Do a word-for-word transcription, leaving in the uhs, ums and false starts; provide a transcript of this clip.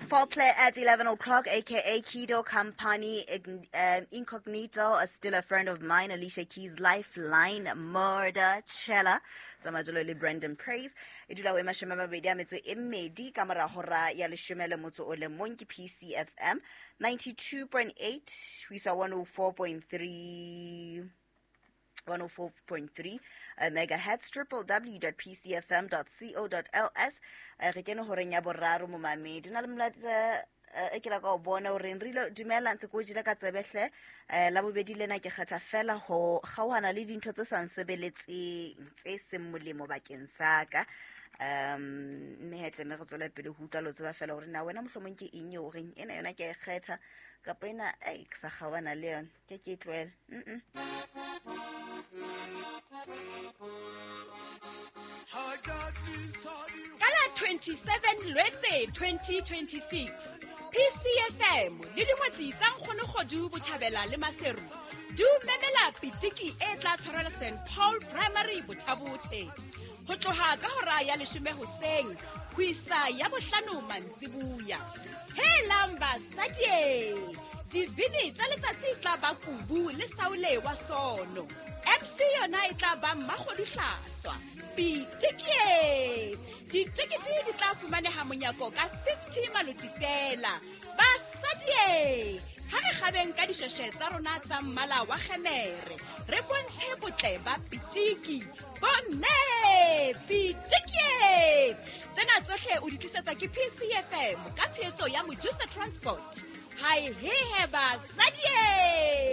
Foreplay at eleven o'clock, aka Keto Company, um, Incognito, uh, still a friend of mine, Alicia Keys, Lifeline, Murder, Chella, Samajololi, Brandon Praise, Idula Wema Shemama Vedia Metsu Emedi, Kamara Hora, Yalishumele Moto Ole Monkey P C F M, ninety-two point eight, we saw one oh four point three. one oh four point three uh, megahertz, w w w dot p c f m dot co dot l s. Re kene horeng ya boraro mo mamedi na le mlatsa e ke la ka o bona o reng rile dumela ntse go jile ka tsebehle la bobedi lena ke kgetha fela ho gawana le dintho tse sa nsebeletseng tse seng molemo bakeng saka um mme hetle ne go tswela pele ho utlwa lo tseba fela hore na wena mohlomong ke eng o reng ena yona ke e kgetha kapa ena ai ke sa gawana le yona ke ke tlwela mm Kala twenty-seven Lwetse twenty twenty-six P C F M le dingwetsi tsa nkgono godu botjhabela le maseru du memela pitiki e tla tshwarela Saint Paul Primary Botabothe ho tloha ka hora ya leshome hoseng ho isa ya bohlano mantsibuya he lamba sadie divini tsa letsatsi tla ba kubu le saule wa sono M C yona e tla ba mmagodihlaswa pitiki ditikiti di tla fumaneha monyako ka fifty maloti fela ba sadie ha re gabeng ka dishweshwe tsa rona tsa mmala wa gemere re bontshe botle ba pitiki bomme pitiki tsena tsohle o di tlisetsa ke P C F M ka tshehetso ya Mojusa Transport. Hi, hey, heba, sadie!